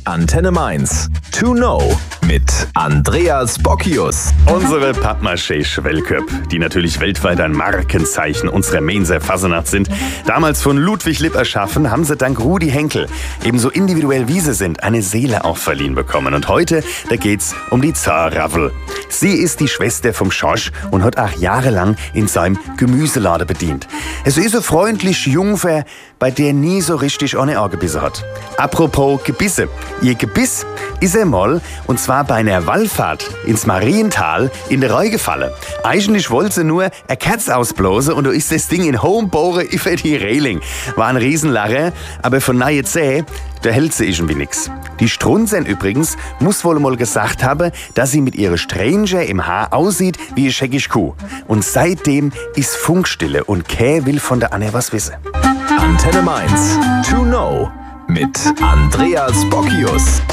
Antenne Mainz. To know mit Andreas Bockius. Unsere Pappmaché-Schwellköp, die natürlich weltweit ein Markenzeichen unserer Mainzer Fasnacht sind. Damals von Ludwig Lipp erschaffen, haben sie dank Rudi Henkel, ebenso individuell wie sie sind, eine Seele auch verliehen bekommen. Und heute, da geht's um die Zar-Ravel. Sie ist die Schwester vom Schorsch und hat auch jahrelang in seinem Gemüseladen bedient. Es ist eine freundliche Jungfer, bei der nie so richtig eine angebissen hat. Apropos Gebisse. Ihr Gebiss ist einmal, und zwar bei einer Wallfahrt ins Mariental, in der Reu gefallen. Eigentlich wollte sie nur eine Kerze ausblasen und da ist das Ding in hohem Bohren über die Reling. War ein Riesenlacher, aber von nahe Zäh, da hält sie irgendwie nix. Die Strunzen übrigens muss wohl mal gesagt haben, dass sie mit ihrer Stranger im Haar aussieht wie eine scheckige Kuh. Und seitdem ist Funkstille und keiner will von der Anne was wissen. Antenne Mainz. To know mit Andreas Bockius.